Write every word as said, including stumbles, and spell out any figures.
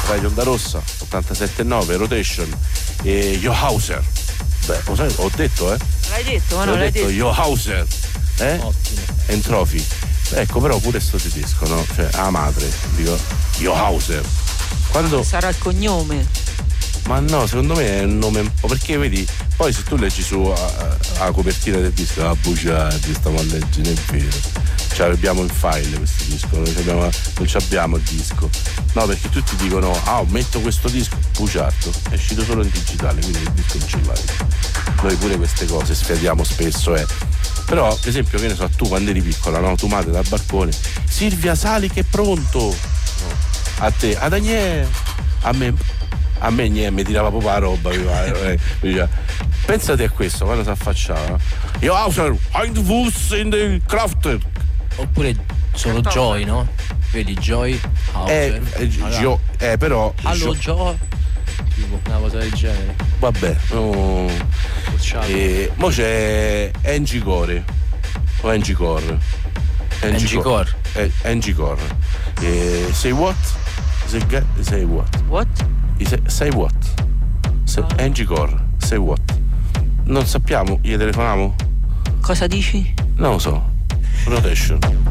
vai di onda rossa, ottantasette virgola nove, Rotation, e Johauser. Beh, lo sai, ho detto, eh? L'hai detto, ma non l'ho l'hai detto, detto. Johauser, eh? Ottimo. Entrofi. Ecco, però pure sto tedesco, no? Cioè, a madre, dico, Johauser. Quando... Sarà il cognome. Ma no, secondo me è un nome un po'. Perché vedi, poi se tu leggi su la copertina del disco, ah, bugiardi, stiamo a leggere, è vero. Cioè abbiamo in file questo disco, non abbiamo, non ci abbiamo il disco. No, perché tutti dicono, ah, metto questo disco, bugiardo, è uscito solo in digitale, quindi il disco non ce l'hai. Noi pure queste cose sfiatiamo spesso, eh. Però, per esempio, che ne so, tu quando eri piccola, no? Tu madre dal balcone, Silvia, sali che è pronto. No. A te, a Daniele, a me, a me niente, mi tirava proprio la roba, mi va, eh, mi diceva, pensate a questo, quando si affacciava. Io Hauser, ein Fuß in den Crafter. Oppure solo Joy, no? Vedi Joy Eh, eh, Gio, eh però. Allo Joy. Tipo una cosa del genere. Vabbè, no. E mo c'è Angie Core. O Angie Core. Angie Core. Eh, Angie Core. Eh, say what? Say, say what? What? Say, say what? Say, Angie Core. Say what? Non sappiamo, gli telefoniamo? Cosa dici? Non lo so. Rotation.